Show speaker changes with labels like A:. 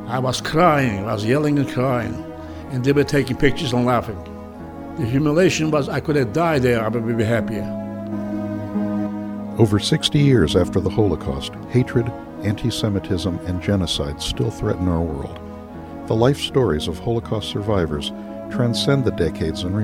A: I was crying, I was yelling and crying, and they were taking pictures and laughing. The humiliation was I could have died there, I would be happier.
B: Over 60 years after the Holocaust, hatred, anti-Semitism, and genocide still threaten our world. The life stories of Holocaust survivors transcend the decades and